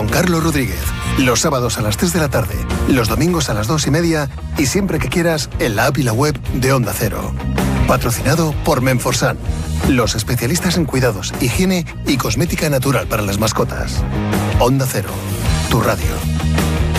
con Carlos Rodríguez. Los sábados a las 3 de la tarde, los domingos a las 2:30 y siempre que quieras en la app y la web de Onda Cero. Patrocinado por Menforsan, los especialistas en cuidados, higiene y cosmética natural para las mascotas. Onda Cero, tu radio.